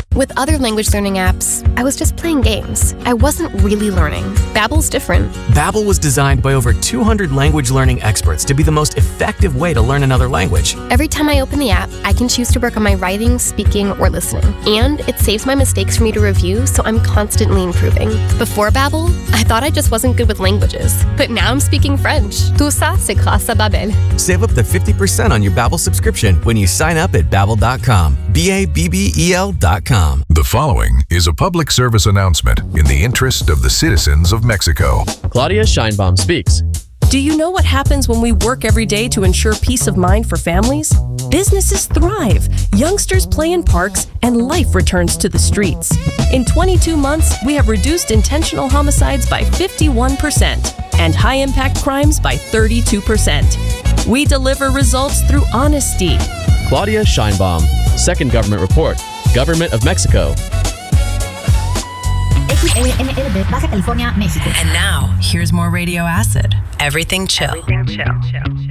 With other language learning apps, I was just playing games. I wasn't really learning. Babbel's different. Babbel was designed by over 200 language learning experts to be the most effective way to learn another language. Every time I open the app, I can choose to work on my writing, speaking, or listening. And it saves my mistakes for me to review, so I'm constantly improving. Before Babbel, I thought I just wasn't good with languages. But now I'm speaking French. Tout ça, c'est grâce à Babbel. Save up to 50% on your Babbel subscription when you sign up at Babbel.com. Babbel.com. The following is a public service announcement in the interest of the citizens of Mexico. Claudia Scheinbaum speaks. Do you know what happens when we work every day to ensure peace of mind for families? Businesses thrive, youngsters play in parks, and life returns to the streets. In 22 months, we have reduced intentional homicides by 51% and high-impact crimes by 32%. We deliver results through honesty. Claudia Scheinbaum, Second Government Report, Government of Mexico. XENLB, Baja California, Mexico. And now, here's more Radio Acid. Everything Chill. Everything Chill.